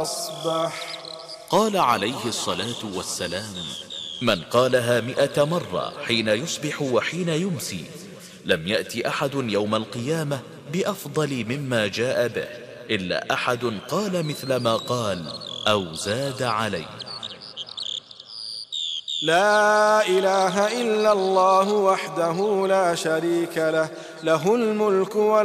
أصبح. قال عليه الصلاة والسلام: من قالها 100 مرة حين يصبح وحين يمسي لم يأت أحد يوم القيامة بأفضل مما جاء به إلا أحد قال مثل ما قال أو زاد عليه. لا إله إلا الله وحده لا شريك له، له الملك